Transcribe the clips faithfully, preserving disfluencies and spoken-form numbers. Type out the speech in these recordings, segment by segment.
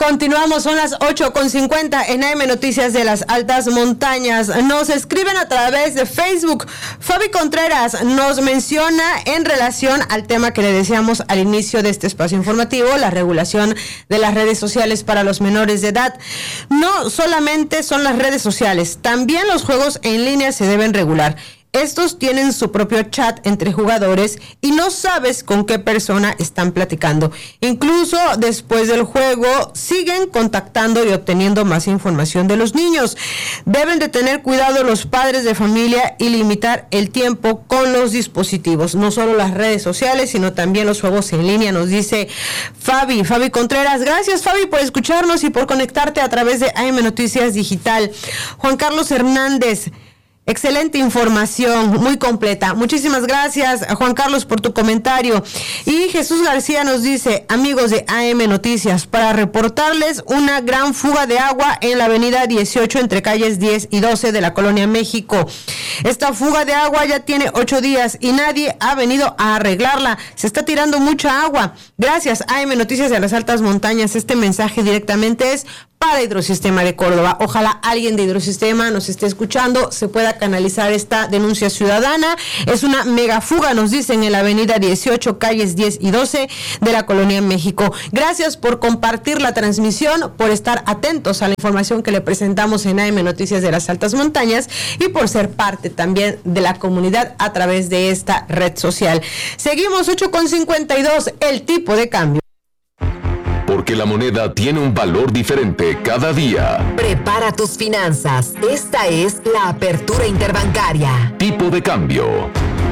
Continuamos, son las ocho con cincuenta en A M Noticias de las Altas Montañas. Nos escriben a través de Facebook. Fabi Contreras nos menciona en relación al tema que le decíamos al inicio de este espacio informativo, la regulación de las redes sociales para los menores de edad. No solamente son las redes sociales, también los juegos en línea se deben regular. Estos tienen su propio chat entre jugadores y no sabes con qué persona están platicando. Incluso después del juego siguen contactando y obteniendo más información de los niños. Deben de tener cuidado los padres de familia y limitar el tiempo con los dispositivos. No solo las redes sociales, sino también los juegos en línea, nos dice Fabi, Fabi Contreras. Gracias, Fabi, por escucharnos y por conectarte a través de A M Noticias Digital. Juan Carlos Hernández. Excelente información, muy completa. Muchísimas gracias, Juan Carlos, por tu comentario. Y Jesús García nos dice, amigos de A M Noticias, para reportarles una gran fuga de agua en la avenida dieciocho entre calles diez y doce de la Colonia México. Esta fuga de agua ya tiene ocho días y nadie ha venido a arreglarla. Se está tirando mucha agua. Gracias, A M Noticias de las Altas Montañas. Este mensaje directamente es para Hidrosistema de Córdoba. Ojalá alguien de Hidrosistema nos esté escuchando, se pueda canalizar esta denuncia ciudadana. Es una mega fuga, nos dicen, en la avenida dieciocho, calles diez y doce de la Colonia México. Gracias por compartir la transmisión, por estar atentos a la información que le presentamos en A M Noticias de las Altas Montañas y por ser parte también de la comunidad a través de esta red social. Seguimos, ocho con cincuenta y dos, el tipo de cambio. Porque la moneda tiene un valor diferente cada día. Prepara tus finanzas. Esta es la apertura interbancaria. Tipo de cambio.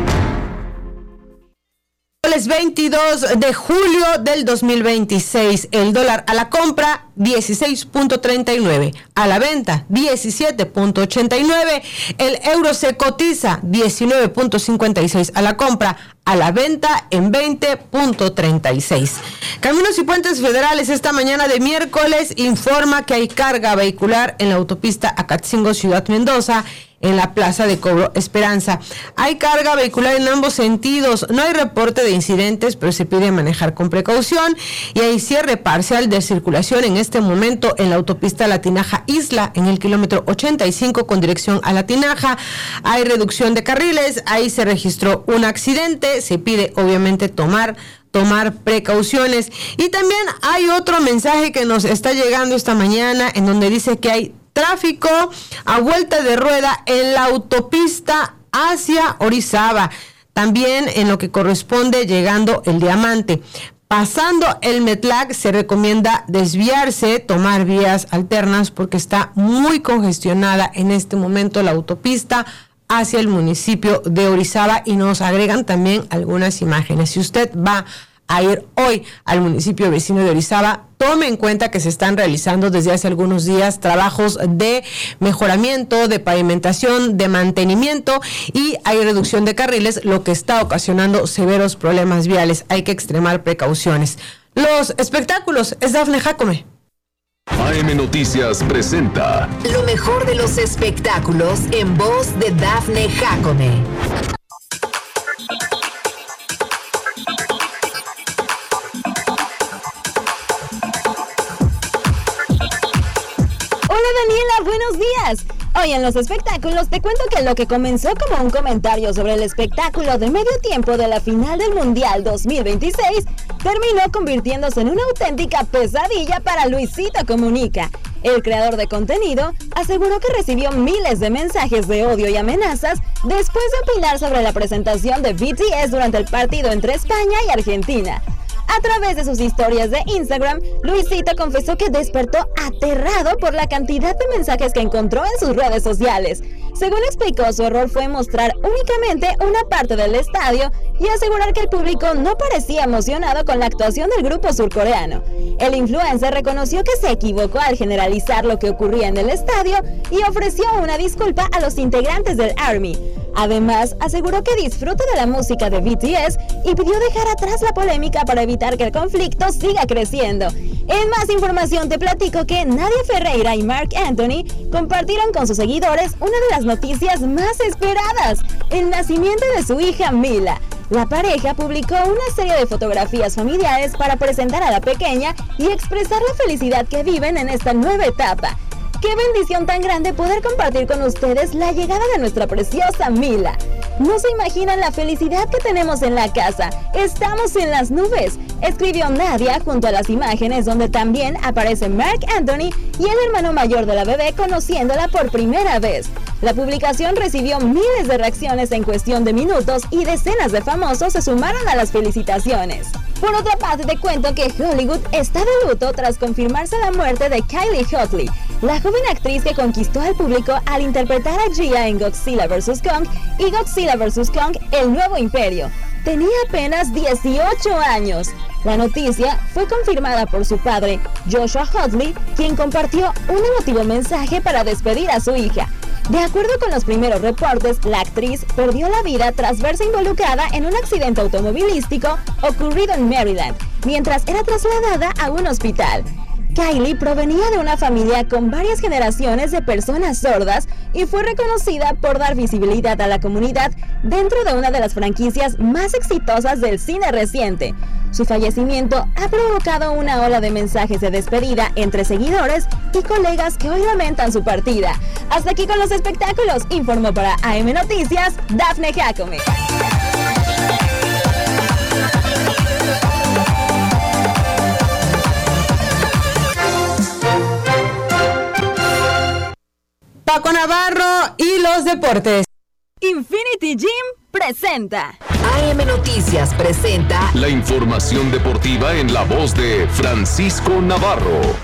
El veintidós de julio del dos mil veintiséis, el dólar a la compra dieciséis punto treinta y nueve, a la venta diecisiete punto ochenta y nueve, el euro se cotiza diecinueve punto cincuenta y seis a la compra, a la venta en veinte punto treinta y seis. Caminos y Puentes Federales esta mañana de miércoles informa que hay carga vehicular en la autopista Acatzingo Ciudad Mendoza, en la Plaza de Cobro Esperanza. Hay carga vehicular en ambos sentidos. No hay reporte de incidentes, pero se pide manejar con precaución. Y hay cierre parcial de circulación en este momento en la autopista La Tinaja Isla, en el kilómetro ochenta y cinco con dirección a La Tinaja. Hay reducción de carriles. Ahí se registró un accidente. Se pide, obviamente, tomar tomar precauciones. Y también hay otro mensaje que nos está llegando esta mañana, en donde dice que hay tráfico a vuelta de rueda en la autopista hacia Orizaba, también en lo que corresponde llegando el Diamante. Pasando el Metlac se recomienda desviarse, tomar vías alternas porque está muy congestionada en este momento la autopista hacia el municipio de Orizaba, y nos agregan también algunas imágenes. Si usted va a ir hoy al municipio vecino de Orizaba, tome en cuenta que se están realizando desde hace algunos días trabajos de mejoramiento, de pavimentación, de mantenimiento, y hay reducción de carriles, lo que está ocasionando severos problemas viales. Hay que extremar precauciones. Los espectáculos es Dafne Jacome. A M Noticias presenta lo mejor de los espectáculos en voz de Dafne Jacome. Hola Daniela, buenos días. Hoy en los espectáculos te cuento que lo que comenzó como un comentario sobre el espectáculo de medio tiempo de la final del Mundial dos mil veintiséis terminó convirtiéndose en una auténtica pesadilla para Luisito Comunica. El creador de contenido aseguró que recibió miles de mensajes de odio y amenazas después de opinar sobre la presentación de B T S durante el partido entre España y Argentina. A través de sus historias de Instagram, Luisito confesó que despertó aterrado por la cantidad de mensajes que encontró en sus redes sociales. Según explicó, su error fue mostrar únicamente una parte del estadio y asegurar que el público no parecía emocionado con la actuación del grupo surcoreano. El influencer reconoció que se equivocó al generalizar lo que ocurría en el estadio y ofreció una disculpa a los integrantes del ARMY. Además, aseguró que disfruta de la música de B T S y pidió dejar atrás la polémica para evitar que el conflicto siga creciendo. En más información te platico que Nadia Ferreira y Marc Anthony compartieron con sus seguidores una de las noticias más esperadas, el nacimiento de su hija Mila. La pareja publicó una serie de fotografías familiares para presentar a la pequeña y expresar la felicidad que viven en esta nueva etapa. ¡Qué bendición tan grande poder compartir con ustedes la llegada de nuestra preciosa Mila! No se imaginan la felicidad que tenemos en la casa. ¡Estamos en las nubes!, escribió Nadia junto a las imágenes donde también aparece Marc Anthony y el hermano mayor de la bebé conociéndola por primera vez. La publicación recibió miles de reacciones en cuestión de minutos y decenas de famosos se sumaron a las felicitaciones. Por otra parte, te cuento que Hollywood está de luto tras confirmarse la muerte de Kylie Huntley, la joven actriz que conquistó al público al interpretar a Gia en Godzilla versus. Kong y Godzilla versus. Kong, El Nuevo Imperio. Tenía apenas dieciocho años. La noticia fue confirmada por su padre, Joshua Huntley, quien compartió un emotivo mensaje para despedir a su hija. De acuerdo con los primeros reportes, la actriz perdió la vida tras verse involucrada en un accidente automovilístico ocurrido en Maryland, mientras era trasladada a un hospital. Kylie provenía de una familia con varias generaciones de personas sordas y fue reconocida por dar visibilidad a la comunidad dentro de una de las franquicias más exitosas del cine reciente. Su fallecimiento ha provocado una ola de mensajes de despedida entre seguidores y colegas que hoy lamentan su partida. Hasta aquí con los espectáculos, informó para A M Noticias, Dafne Jacome. Paco Navarro y los deportes. Infinity Gym presenta. A M Noticias presenta la información deportiva en la voz de Francisco Navarro.